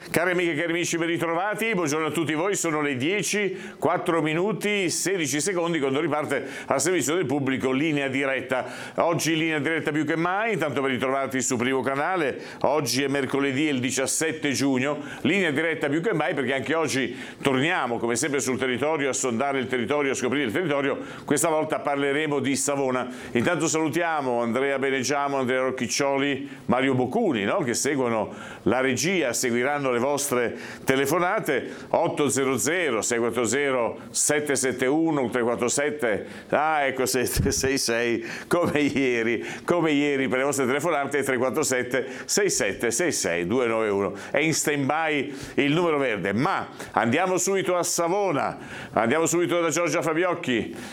Cari amiche e cari amici, ben ritrovati, buongiorno a tutti voi, sono le 10, 4 minuti, 16 secondi quando riparte al servizio del pubblico Linea Diretta. Oggi Linea Diretta più che mai, intanto ben ritrovati su Primo Canale, oggi è mercoledì il 17 giugno, Linea Diretta più che mai perché anche oggi torniamo come sempre sul territorio a sondare il territorio, a scoprire il territorio, questa volta parleremo di Savona. Intanto salutiamo Andrea Benegiamo, Andrea Rocchiccioli, Mario Boccuni, no? Che seguono la regia, seguiranno le vostre telefonate 800 640 771 347 ecco 766 come ieri per le vostre telefonate 347 6766 291 è in stand by il numero verde. Ma andiamo subito a Savona, andiamo subito da Giorgia Fabiocchi.